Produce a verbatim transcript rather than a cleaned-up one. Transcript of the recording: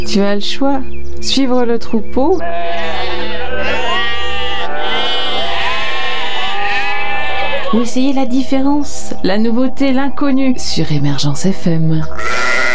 Tu as le choix. Suivre le troupeau ou essayer la différence, la nouveauté, l'inconnu sur Émergence F M.